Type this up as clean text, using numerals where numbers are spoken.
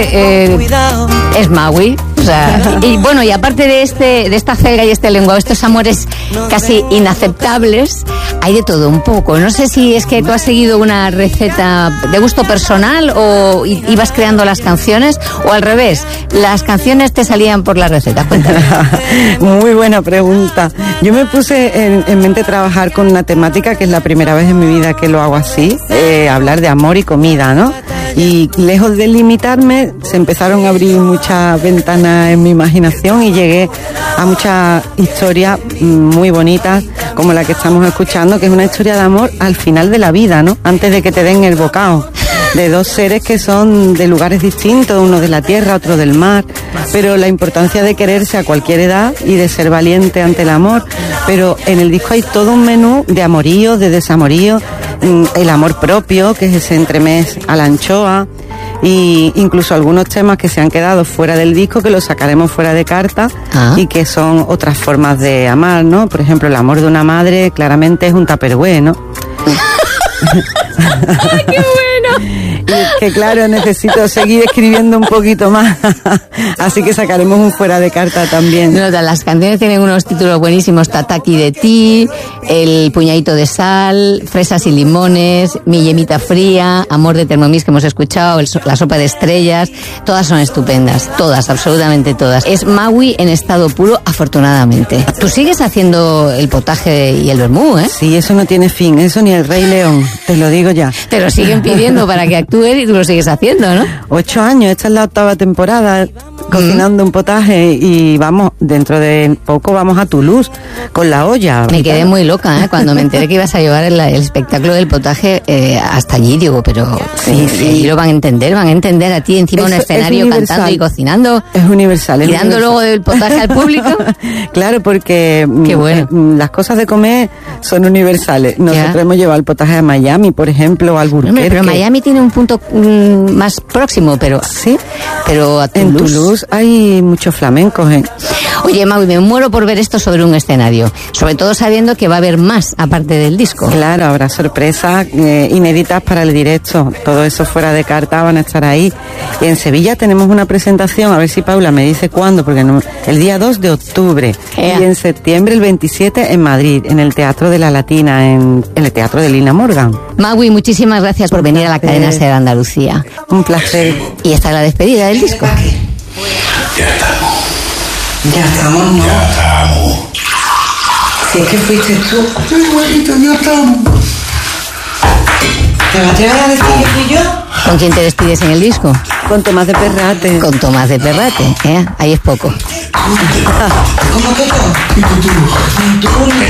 es Maui. O sea, y bueno, y aparte de esta celga y este lenguado, estos amores casi inaceptables, hay de todo un poco. No sé si es que tú has seguido una receta de gusto personal o ibas creando las canciones, o al revés, las canciones te salían por la receta. Cuéntame. Muy buena pregunta. Yo me puse en mente trabajar con una temática que es la primera vez en mi vida que lo hago así, hablar de amor y comida, ¿no? Y lejos de limitarme, se empezaron a abrir muchas ventanas en mi imaginación y llegué a muchas historias muy bonitas, como la que estamos escuchando, que es una historia de amor al final de la vida, ¿no? Antes de que te den el bocado, de dos seres que son de lugares distintos, uno de la tierra, otro del mar, pero la importancia de quererse a cualquier edad y de ser valiente ante el amor. Pero en el disco hay todo un menú de amoríos, de desamoríos, el amor propio, que es ese entremés a la anchoa, y incluso algunos temas que se han quedado fuera del disco, que los sacaremos fuera de carta, y que son otras formas de amar, ¿no? Por ejemplo, el amor de una madre claramente es un tupperware, ¿no? ¡Ay, qué bueno! Y es que claro, necesito seguir escribiendo un poquito más, así que sacaremos un fuera de carta también. No, las canciones tienen unos títulos buenísimos: Tataki de ti, El puñadito de sal, Fresas y limones, Mi yemita fría, Amor de Thermomix, que hemos escuchado, La sopa de estrellas. Todas son estupendas, todas, absolutamente todas. Es Maui en estado puro, afortunadamente. Tú sigues haciendo el potaje y el vermú, ¿eh? Sí, eso no tiene fin, eso ni el Rey León, te lo digo ya. Te lo siguen pidiendo para que actúes y tú lo sigues haciendo, ¿no? 8 años, esta es la 8ª temporada cocinando un potaje, y vamos, dentro de poco vamos a Toulouse con la olla. Me quedé muy loca, ¿eh? Cuando me enteré que ibas a llevar el espectáculo del potaje hasta allí, digo, pero sí. Lo van a entender a ti encima de un escenario cantando y cocinando. Es universal. Y dando luego del potaje al público. Claro, porque qué bueno. Las cosas de comer son universales. Nosotros hemos llevado el potaje a Miami, por ejemplo, a Albuquerque. Pero Miami tiene un punto más próximo, pero sí. Pero a Toulouse. En Toulouse hay muchos flamencos. Oye, Maui, me muero por ver esto sobre un escenario, sobre todo sabiendo que va a haber más aparte del disco. Claro, habrá sorpresas inéditas para el directo, todo eso fuera de carta van a estar ahí. Y en Sevilla tenemos una presentación, a ver si Paula me dice cuándo, porque no, el día 2 de octubre, y en septiembre el 27 en Madrid, en el Teatro de la Latina, en el Teatro de Lina Morgan. Maui, muchísimas gracias por venir a la cadena SER Andalucía. Un placer. Y esta es la despedida del disco. Ya estamos. Ya estamos, ¿no? Ya estamos. Si es que fuiste tú. Sí, igualito, ya estamos. ¿Te vas a atrever a decir que fui yo? ¿Con quién te despides en el disco? Con Tomás de Perrate. Con Tomás de Perrate, ¿eh? Ahí es poco. ¿Cómo que no? ¿Y tú?